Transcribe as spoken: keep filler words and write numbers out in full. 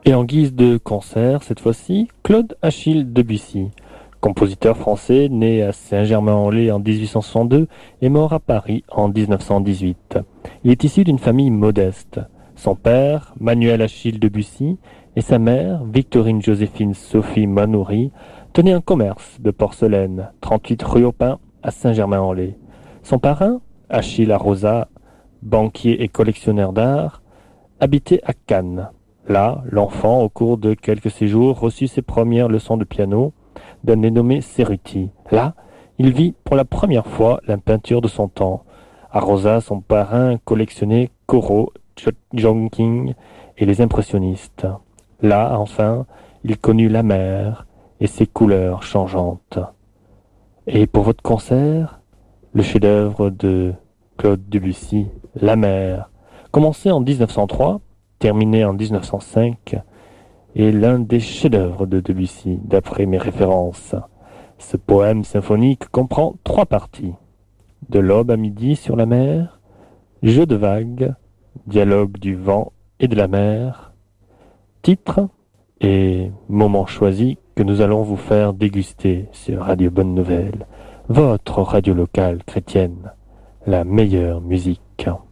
Et en guise de concert, cette fois-ci, Claude Achille Debussy, compositeur français né à Saint-Germain-en-Laye en dix-huit cent soixante-deux et mort à Paris en dix-neuf cent dix-huit. Il est issu d'une famille modeste. Son père, Manuel Achille Debussy, et sa mère, Victorine Joséphine Sophie Manoury, tenaient un commerce de porcelaine, trente-huit rue au Pin, à Saint-Germain-en-Laye. Son parrain, Achille Arrosa, banquier et collectionneur d'art, habitait à Cannes. Là, l'enfant, au cours de quelques séjours, reçut ses premières leçons de piano d'un dénommé Cerruti. Là, il vit pour la première fois la peinture de son temps. Arrosa, son parrain, collectionnait Corot, Jonking et les impressionnistes. Là, enfin, il connut la mer et ses couleurs changeantes. Et pour votre concert, le chef-d'œuvre de Claude Debussy, La mer, commencé en dix-neuf cent trois, terminé en dix-neuf cent cinq, est l'un des chefs-d'œuvre de Debussy, d'après mes références. Ce poème symphonique comprend trois parties. De l'aube à midi sur la mer, jeu de vagues, dialogue du vent et de la mer, titre et moment choisi que nous allons vous faire déguster sur Radio Bonne Nouvelle, votre radio locale chrétienne, la meilleure musique.